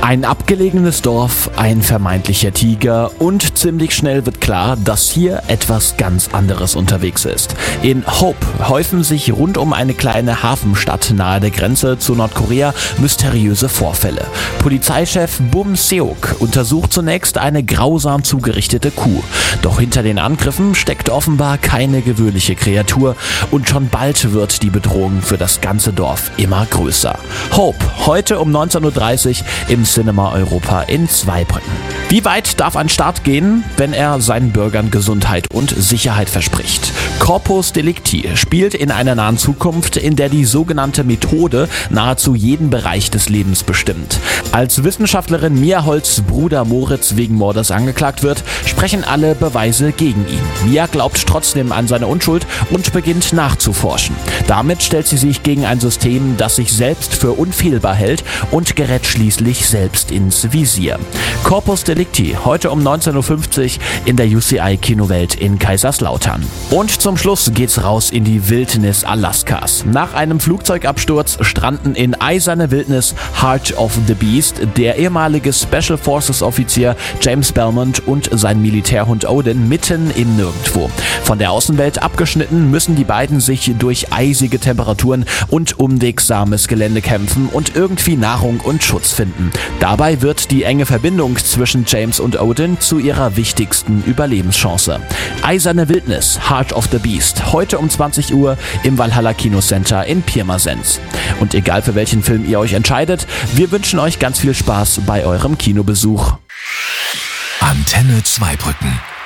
Ein abgelegenes Dorf, ein vermeintlicher Tiger und ziemlich schnell wird klar, dass hier etwas ganz anderes unterwegs ist. In Hope häufen sich rund um eine kleine Hafenstadt nahe der Grenze zu Nordkorea mysteriöse Vorfälle. Polizeichef Bum Seok untersucht zunächst eine grausam zugerichtete Kuh. Doch hinter den Angriffen steckt offenbar keine gewöhnliche Kreatur und schon bald wird die Bedrohung für das ganze Dorf immer größer. Hope, heute um 19.30 Uhr im Cinema Europa in Zweibrücken. Wie weit darf ein Staat gehen, wenn er seinen Bürgern Gesundheit und Sicherheit verspricht? Corpus Delicti spielt in einer nahen Zukunft, in der die sogenannte Methode nahezu jeden Bereich des Lebens bestimmt. Als Wissenschaftlerin Mia Holz' Bruder Moritz wegen Mordes angeklagt wird, sprechen alle Beweise gegen ihn. Mia glaubt trotzdem an seine Unschuld und beginnt nachzuforschen. Damit stellt sie sich gegen ein System, das sich selbst für unfehlbar hält und gerät schließlich selbst ins Visier. Corpus Delicti, heute um 19.50 Uhr in der UCI Kinowelt in Kaiserslautern. Und zum Schluss geht's raus in die Wildnis Alaskas. Nach einem Flugzeugabsturz stranden in eiserner Wildnis Heart of the Beast der ehemalige Special Forces Offizier James Belmont und sein Militärhund Odin mitten im Nirgendwo. Von der Außenwelt abgeschnitten müssen die beiden sich durch eisige Temperaturen und unwegsames Gelände kämpfen und irgendwie Nahrung und Schutz finden. Dabei wird die enge Verbindung zwischen James und Odin zu ihrer wichtigsten Überlebenschance. Eiserne Wildnis, Heart of the Beast, heute um 20 Uhr im Valhalla Kinocenter in Pirmasens. Und egal für welchen Film ihr euch entscheidet, wir wünschen euch ganz viel Spaß bei eurem Kinobesuch. Antenne Zweibrücken.